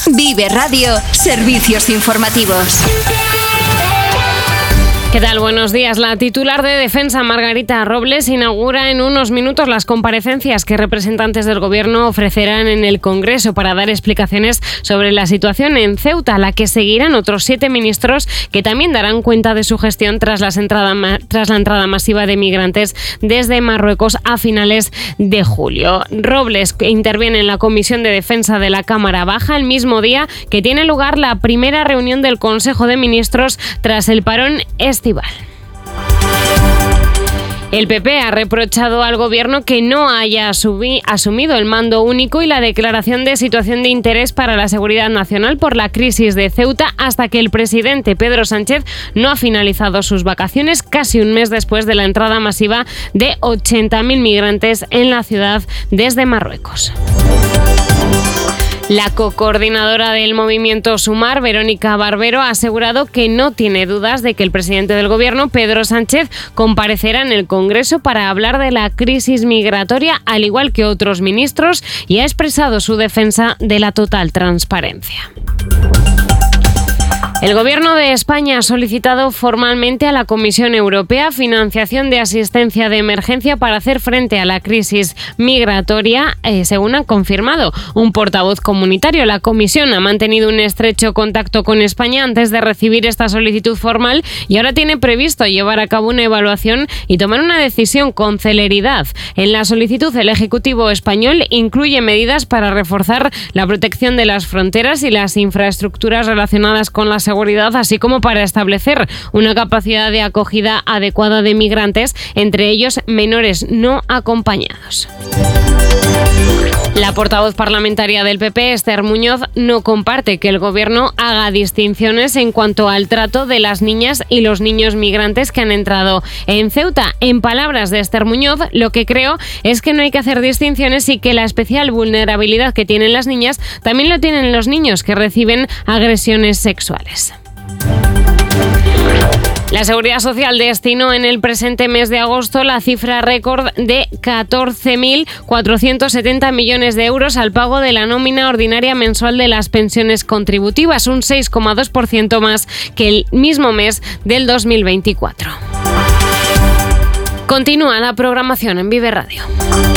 Vive Radio, servicios informativos. ¿Qué tal? Buenos días. La titular de Defensa, Margarita Robles, inaugura en unos minutos las comparecencias que representantes del Gobierno ofrecerán en el Congreso para dar explicaciones sobre la situación en Ceuta, a la que seguirán otros 7 ministros que también darán cuenta de su gestión tras la entrada masiva de migrantes desde Marruecos a finales de julio. Robles interviene en la Comisión de Defensa de la Cámara Baja el mismo día que tiene lugar la primera reunión del Consejo de Ministros tras el parón estival. El PP ha reprochado al Gobierno que no haya asumido el mando único y la declaración de situación de interés para la seguridad nacional por la crisis de Ceuta hasta que el presidente Pedro Sánchez no ha finalizado sus vacaciones casi un mes después de la entrada masiva de 80.000 migrantes en la ciudad desde Marruecos. La cocoordinadora del movimiento Sumar, Verónica Barbero, ha asegurado que no tiene dudas de que el presidente del Gobierno, Pedro Sánchez, comparecerá en el Congreso para hablar de la crisis migratoria, al igual que otros ministros, y ha expresado su defensa de la total transparencia. El Gobierno de España ha solicitado formalmente a la Comisión Europea financiación de asistencia de emergencia para hacer frente a la crisis migratoria, según ha confirmado un portavoz comunitario. La Comisión ha mantenido un estrecho contacto con España antes de recibir esta solicitud formal y ahora tiene previsto llevar a cabo una evaluación y tomar una decisión con celeridad. En la solicitud, el Ejecutivo español incluye medidas para reforzar la protección de las fronteras y las infraestructuras relacionadas con la seguridad, así como para establecer una capacidad de acogida adecuada de migrantes, entre ellos menores no acompañados. La portavoz parlamentaria del PP, Esther Muñoz, no comparte que el Gobierno haga distinciones en cuanto al trato de las niñas y los niños migrantes que han entrado en Ceuta. En palabras de Esther Muñoz, lo que creo es que no hay que hacer distinciones y que la especial vulnerabilidad que tienen las niñas también lo tienen los niños que reciben agresiones sexuales. La Seguridad Social destinó en el presente mes de agosto la cifra récord de 14.470 millones de euros al pago de la nómina ordinaria mensual de las pensiones contributivas, un 6,2% más que el mismo mes del 2024. Continúa la programación en Vive Radio.